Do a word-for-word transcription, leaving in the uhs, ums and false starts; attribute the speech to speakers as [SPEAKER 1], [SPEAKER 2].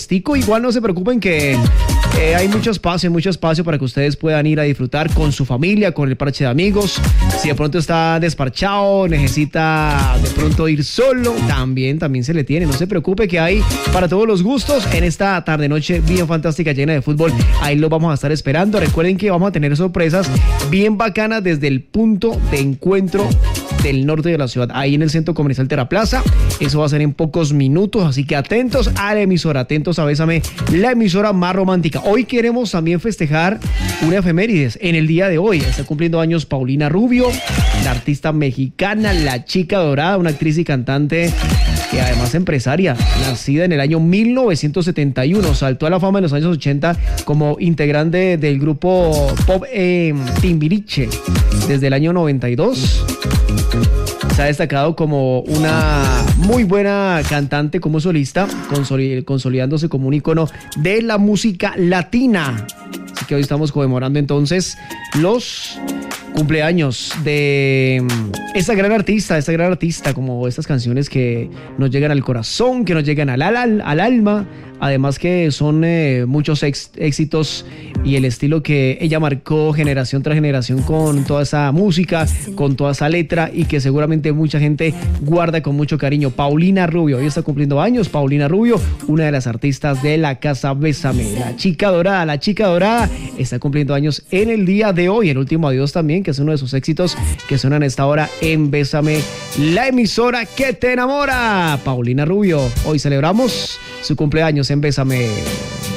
[SPEAKER 1] fiestico. Igual no se preocupen que eh, hay mucho espacio, mucho espacio para que ustedes puedan ir a disfrutar con su familia, con el parche de amigos. Si de pronto está desparchado, necesita de pronto ir solo, también, también se le tiene. No se preocupe que hay para todos los gustos en esta tarde noche bien fantástica, llena de fútbol. Ahí lo vamos a estar esperando. Recuerden que vamos a tener sorpresas bien bacanas desde el punto de encuentro del norte de la ciudad, ahí en el Centro Comercial Teraplaza. Eso va a ser en pocos minutos, así que atentos a la emisora, atentos a Bésame, la emisora más romántica. Hoy queremos también festejar una efemérides. En el día de hoy está cumpliendo años Paulina Rubio, la artista mexicana, la chica dorada, una actriz y cantante que además empresaria, nacida en el año mil novecientos setenta y uno, saltó a la fama en los años ochenta como integrante del grupo pop eh, Timbiriche desde el año noventa y dos. Se ha destacado como una muy buena cantante como solista, consoli- consolidándose como un ícono de la música latina. Así que hoy estamos conmemorando entonces los cumpleaños de esta gran artista, esta gran artista, como estas canciones que nos llegan al corazón, que nos llegan al, al, al alma, además que son eh, muchos ex, éxitos y el estilo que ella marcó generación tras generación con toda esa música, con toda esa letra y que seguramente mucha gente guarda con mucho cariño. Paulina Rubio, hoy está cumpliendo años, Paulina Rubio, una de las artistas de la casa Bésame, la chica dorada, la chica dorada está cumpliendo años en el día de hoy. El último adiós también, que es uno de sus éxitos que suenan a esta hora en Bésame, la emisora que te enamora. Paulina Rubio, hoy celebramos su cumpleaños en Bésame.